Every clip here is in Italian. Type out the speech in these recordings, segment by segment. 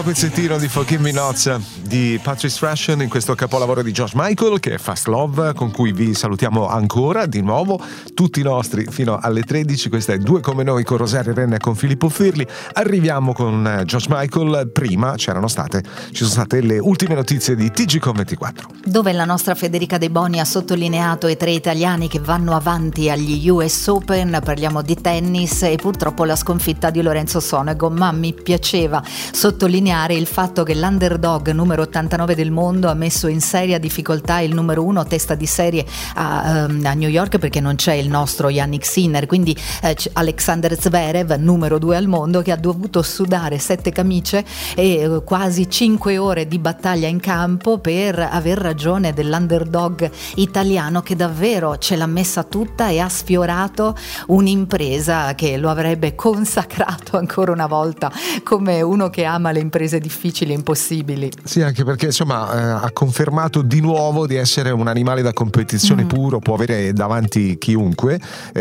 piccolo pezzettino di Forgive Me Not di Patrice Rushen in questo capolavoro di George Michael che è Fast Love, con cui vi salutiamo ancora di nuovo tutti i nostri fino alle 13. Questa è Due come noi con Rosario Renna e con Filippo Firli. Arriviamo con George Michael. Prima ci sono state le ultime notizie di TG Con 24, dove la nostra Federica De Boni ha sottolineato i 3 italiani che vanno avanti agli US Open. Parliamo di tennis e purtroppo la sconfitta di Lorenzo Sonego, ma mi piaceva sottolineare il fatto che l'underdog numero 89 del mondo ha messo in seria difficoltà il numero 1 testa di serie a New York, perché non c'è il nostro Yannick Sinner, quindi Alexander Zverev numero 2 al mondo, che ha dovuto sudare 7 camicie e quasi 5 ore di battaglia in campo per aver ragione dell'underdog italiano, che davvero ce l'ha messa tutta e ha sfiorato un'impresa che lo avrebbe consacrato ancora una volta come uno che ama le imprese difficili e impossibili. Sì, anche perché insomma ha confermato di nuovo di essere un animale da competizione puro, può avere davanti chiunque,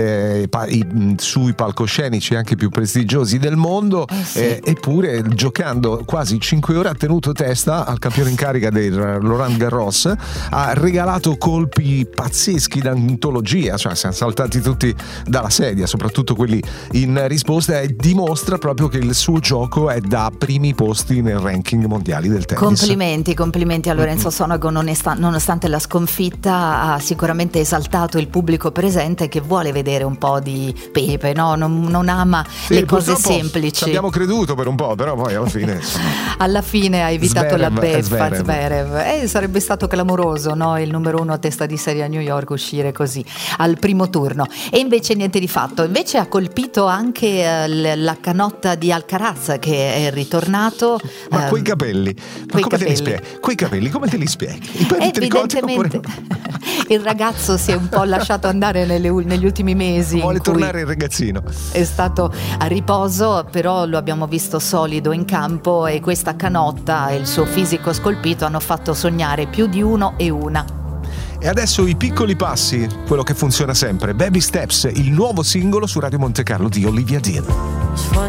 sui palcoscenici anche più prestigiosi del mondo, eppure giocando quasi 5 ore ha tenuto testa al campione in carica del Roland Garros, ha regalato colpi pazzeschi d'antologia, cioè siamo saltati tutti dalla sedia, soprattutto quelli in risposta, e dimostra proprio che il suo gioco è da primi posti nel ranking mondiali del tennis. Complimenti a Lorenzo Sonego, nonostante la sconfitta ha sicuramente esaltato il pubblico presente, che vuole vedere un po' di pepe, no? Non ama le cose semplici. Ci abbiamo creduto per un po', però poi alla fine ha evitato la beffa Zverev. Sarebbe stato clamoroso, no? Il numero 1 a testa di serie a New York uscire così al primo turno, e invece niente di fatto. Invece ha colpito anche la canotta di Alcaraz, che è ritornato. Ma quei capelli, quei capelli come te li spieghi? Evidentemente il ragazzo si è un po' lasciato andare negli ultimi mesi. Vuole tornare il ragazzino. È stato a riposo, però lo abbiamo visto solido in campo, e questa canotta e il suo fisico scolpito hanno fatto sognare più di uno e una. E adesso i piccoli passi, quello che funziona sempre. Baby Steps, il nuovo singolo su Radio Monte Carlo di Olivia Dean.